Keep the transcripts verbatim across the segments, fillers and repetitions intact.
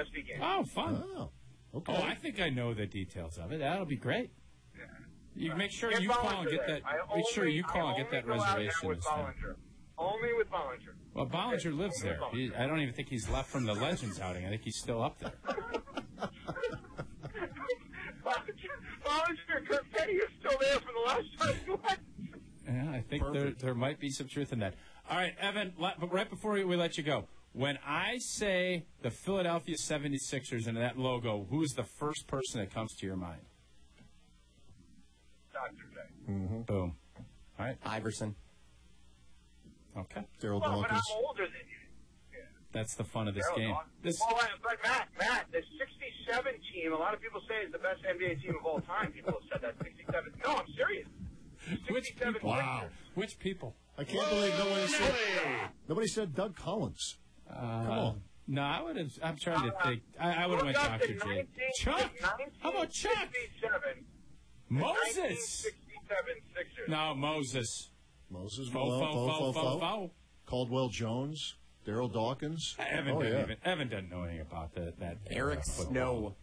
S B game. Oh, fun. Oh, okay. Oh, I think I know the details of it. That'll be great. Yeah. You make sure Get you call and Bollinger get there. that. I Make only, sure you call I and get that only go out there reservation. with this time. Bollinger. Only with Bollinger. Well, Bollinger Okay. lives Only there. with He, Bollinger. I don't even think he's left from the Legends outing. I think he's still up there. Bollinger and Kirk Petty are still there from the last time he went. Yeah, I think there there might be some truth in that. All right, Evan, let- but right before we, we let you go, when I say the Philadelphia seventy-sixers and that logo, who is the first person that comes to your mind? Doctor J. Mm-hmm. Boom. All right. Iverson. Daryl Okay. Well, but I'm Dawkins. older than you. Yeah. That's the fun of this Daryl game. Dawkins. This, Well, I- but Matt, Matt, the sixty-seven team, a lot of people say is the best N B A team of all time. People have said that. sixty-seven. No, I'm serious. which sixty-seven people? Wow. Which people? I can't believe nobody said, nobody said Doug Collins. Uh, Come on. No, I would have. I'm trying to think. I, I would have went Look up Doctor the J. nineteen- Chuck. How about Chuck? nineteen sixty-seven. Moses. nineteen sixty-seven Sixers. No, Moses. Moses Fo, Malone, fo, fo, fo, fo. Caldwell Jones, Daryl Dawkins. Evan, oh, doesn't yeah. even, Evan doesn't know anything about the, that. Eric uh, football. Snow.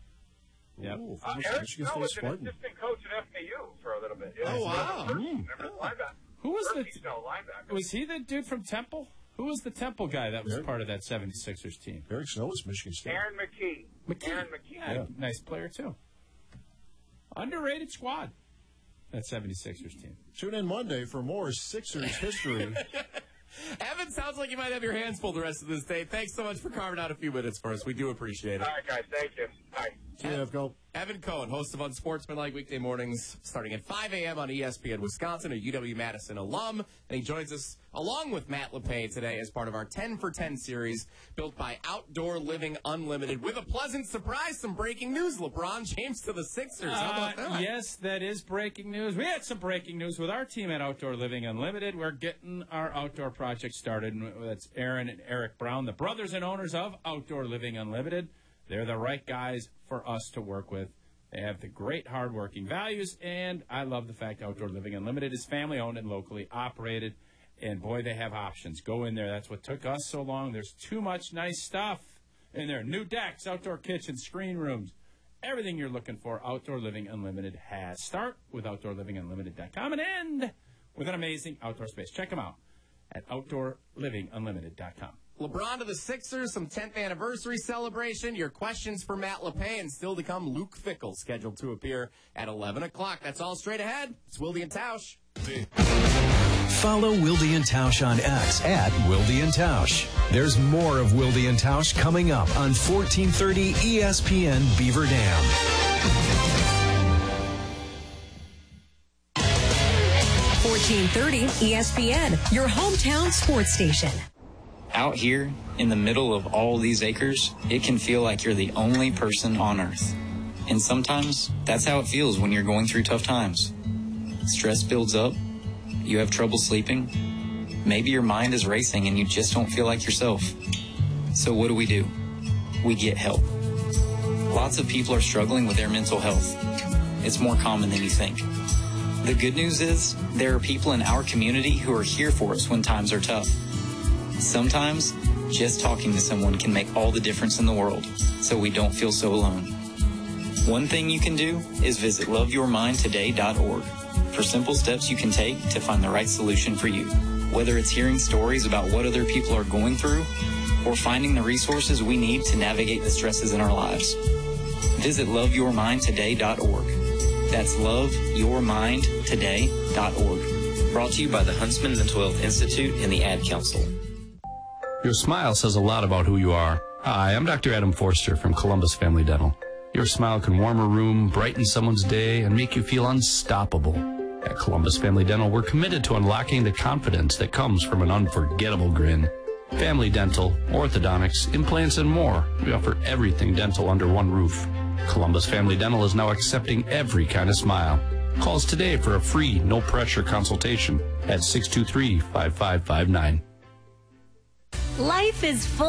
Yep. Ooh, Uh, Michigan Eric State Snow was an Spartan. assistant coach at F A U for a little bit. Yeah, Oh, wow. Remember, Mm. remember linebacker. Who was the? Percy Snow, linebacker. Was he the dude from Temple? Who was the Temple guy that was Eric- part of that seventy-sixers team? Eric Snow was Michigan State. Aaron McKee. McKee. Aaron McKee. Yeah, Yeah. nice player too. Underrated squad. That seventy-sixers team. Tune in Monday for more Sixers history. Evan, sounds like you might have your hands full the rest of this day. Thanks so much for carving out a few minutes for us. We do appreciate it. All right, guys. Thank you. Bye. See you, Evco. Evan Cohen, host of Unsportsmanlike weekday mornings, starting at five a.m. on E S P N Wisconsin, a U W-Madison alum. And he joins us along with Matt LePay today as part of our ten for ten series built by Outdoor Living Unlimited. With a pleasant surprise, some breaking news. LeBron James to the Sixers. How about Uh, that? yes, that is breaking news. We had some breaking news with our team at Outdoor Living Unlimited. We're getting our outdoor project started. And that's Aaron and Eric Brown, the brothers and owners of Outdoor Living Unlimited. They're the right guys for us to work with. They have the great hardworking values, and I love the fact Outdoor Living Unlimited is family-owned and locally operated. And, boy, they have options. Go in there. That's what took us so long. There's too much nice stuff in there. New decks, outdoor kitchens, screen rooms. Everything you're looking for, Outdoor Living Unlimited has. Start with outdoor living unlimited dot com and end with an amazing outdoor space. Check them out at outdoor living unlimited dot com. LeBron to the Sixers, some tenth anniversary celebration, your questions for Matt LePay, and still to come, Luke Fickell, scheduled to appear at eleven o'clock. That's all straight ahead. It's Wilde and Tausch. Follow Wilde and Tausch on X at Wilde and Tausch. There's more of Wilde and Tausch coming up on fourteen thirty E S P N Beaver Dam. fourteen thirty E S P N, your hometown sports station. Out here, in the middle of all these acres, it can feel like you're the only person on Earth. And sometimes, that's how it feels when you're going through tough times. Stress builds up, you have trouble sleeping, maybe your mind is racing and you just don't feel like yourself. So what do we do? We get help. Lots of people are struggling with their mental health. It's more common than you think. The good news is, there are people in our community who are here for us when times are tough. Sometimes, just talking to someone can make all the difference in the world, so we don't feel so alone. One thing you can do is visit love your mind today dot org for simple steps you can take to find the right solution for you. Whether it's hearing stories about what other people are going through, or finding the resources we need to navigate the stresses in our lives. Visit love your mind today dot org. That's love your mind today dot org. Brought to you by the Huntsman Mental Health Institute and the Ad Council. Your smile says a lot about who you are. Hi, I'm Doctor Adam Forster from Columbus Family Dental. Your smile can warm a room, brighten someone's day, and make you feel unstoppable. At Columbus Family Dental, we're committed to unlocking the confidence that comes from an unforgettable grin. Family dental, orthodontics, implants, and more. We offer everything dental under one roof. Columbus Family Dental is now accepting every kind of smile. Call us today for a free, no-pressure consultation at six two three, five five five nine. Life is full.